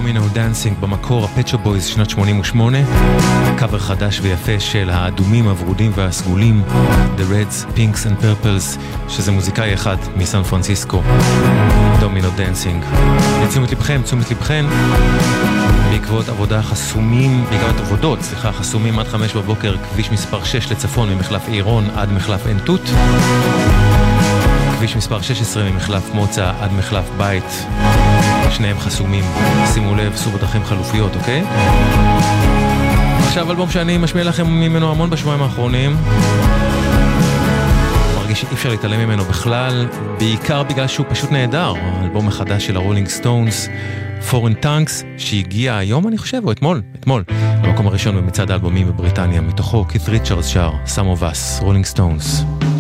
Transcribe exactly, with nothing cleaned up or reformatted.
דומינו דנסינג, במקור הפט שופ בויז שנת שמונים ושמונה, קאבר חדש ויפה של האדומים, הוורודים והסגולים, The Reds, Pinks and Purples, שזה מוזיקאי אחד מסן פרנסיסקו, דומינו דנסינג. לתשומת לבכם, תשומת לבכם, בעקבות עבודה חסומים, בעקבות עבודות, סליחה, חסומים עד חמש בבוקר, כביש מספר שש לצפון ממחלף עירון עד מחלף עין תות, כביש מספר שש עשרה ממחלף מוצא עד מחלף בית, שניהם חסומים. שימו לב, סעו בדרכים חלופיות, אוקיי? עכשיו אלבום שאני משמיע לכם ממנו המון בשבועיים האחרונים, מרגיש שאי אפשר להתעלם ממנו בכלל, בעיקר בגלל שהוא פשוט נהדר. האלבום החדש של הרולינג סטונס, Foreign Tongues, שהגיע היום, אני חושב, או אתמול, אתמול, במקום הראשון במצעד האלבומים בבריטניה. מתוכו קית' ריצ'רדס שר Some of Us, רולינג סטונס.